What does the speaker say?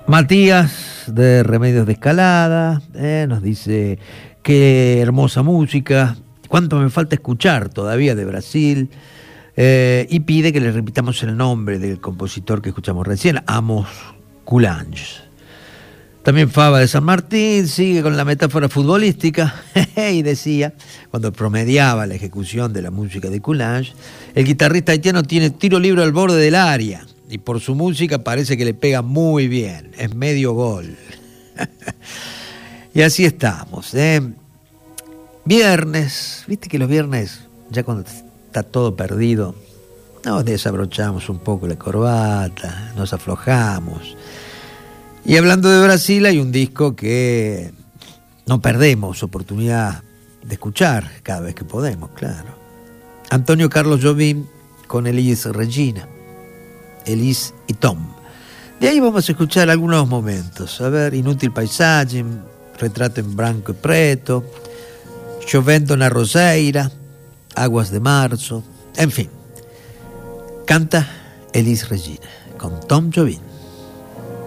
Matías de Remedios de Escalada nos dice: qué hermosa música, cuánto me falta escuchar todavía de Brasil, y pide que le repitamos el nombre del compositor que escuchamos recién, Amos Coulanges. También Faba de San Martín sigue con la metáfora futbolística y decía, cuando promediaba la ejecución de la música de Coulanges, el guitarrista haitiano tiene tiro libre al borde del área y por su música parece que le pega muy bien, es medio gol. Y así estamos, Viernes, viste que los viernes, ya cuando está todo perdido, nos desabrochamos un poco la corbata, nos aflojamos. Y hablando de Brasil, hay un disco que no perdemos oportunidad de escuchar cada vez que podemos, claro. Antonio Carlos Jobim con Elis Regina, Elis y Tom. De ahí vamos a escuchar algunos momentos. A ver, Inútil Paisagem, Retrato en Branco y Preto, Chovendo na Roseira, Aguas de Marzo, en fin. Canta Elis Regina con Tom Jobim.